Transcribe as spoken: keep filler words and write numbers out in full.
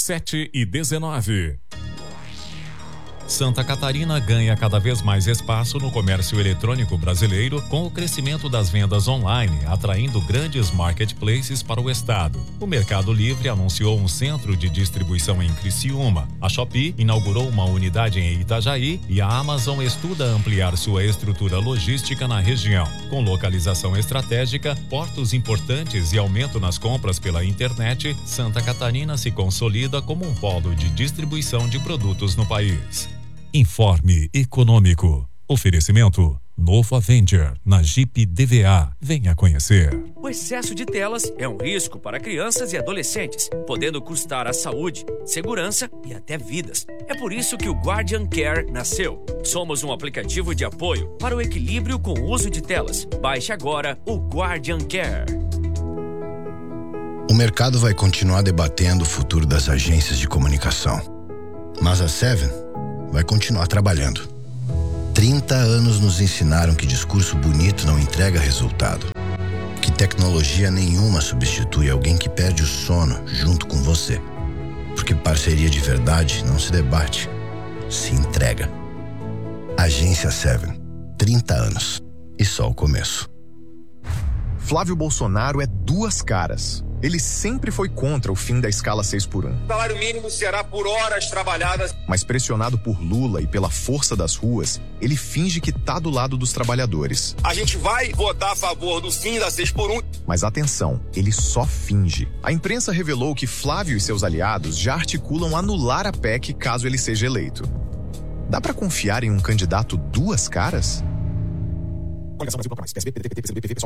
sete e dezenove. Santa Catarina ganha cada vez mais espaço no comércio eletrônico brasileiro com o crescimento das vendas online, atraindo grandes marketplaces para o estado. O Mercado Livre anunciou um centro de distribuição em Criciúma. A Shopee inaugurou uma unidade em Itajaí e a Amazon estuda ampliar sua estrutura logística na região. Com localização estratégica, portos importantes e aumento nas compras pela internet, Santa Catarina se consolida como um polo de distribuição de produtos no país. Informe Econômico. Oferecimento Novo Avenger na Jeep D V A. Venha conhecer. O excesso de telas é um risco para crianças e adolescentes, podendo custar a saúde, segurança e até vidas. É por isso que o Guardian Care nasceu. Somos um aplicativo de apoio para o equilíbrio com o uso de telas. Baixe agora o Guardian Care. O mercado vai continuar debatendo o futuro das agências de comunicação. Mas a Seven vai continuar trabalhando. trinta anos nos ensinaram que discurso bonito não entrega resultado. Que tecnologia nenhuma substitui alguém que perde o sono junto com você. Porque parceria de verdade não se debate, se entrega. Agência Seven. trinta anos. E só o começo. Flávio Bolsonaro é duas caras. Ele sempre foi contra o fim da escala seis por um. O salário mínimo será por horas trabalhadas. Mas pressionado por Lula e pela força das ruas, ele finge que tá do lado dos trabalhadores. A gente vai votar a favor do fim da seis por um. Mas atenção, ele só finge. A imprensa revelou que Flávio e seus aliados já articulam anular a P E C caso ele seja eleito. Dá pra confiar em um candidato duas caras?